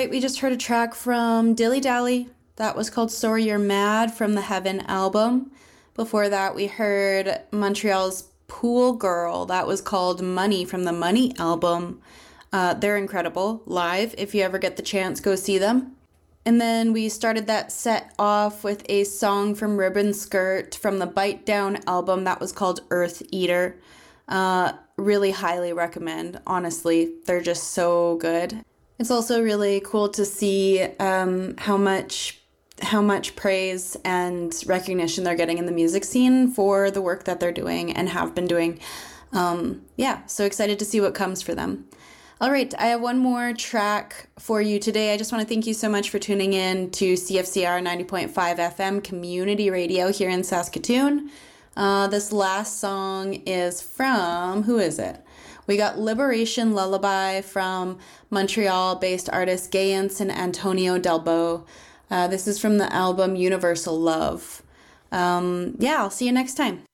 right, we just heard a track from Dilly Dally. That was called Sorry You're Mad from the Heaven album. Before that, we heard Montreal's Pool Girl. That was called Money from the Money album. They're incredible live. If you ever get the chance, go see them. And then we started that set off with a song from Ribbon Skirt from the Bite Down album. That was called Earth Eater. Really highly recommend. Honestly, they're just so good. It's also really cool to see how much praise and recognition they're getting in the music scene for the work that they're doing and have been doing. Yeah, so excited to see what comes for them. All right, I have one more track for you today. I just want to thank you so much for tuning in to CFCR 90.5 FM Community Radio here in Saskatoon. This last song is from, who is it? We got Liberation Lullaby from Montreal-based artist Gayance and Antonio Delbo. This is from the album Universal Love. Yeah, I'll see you next time.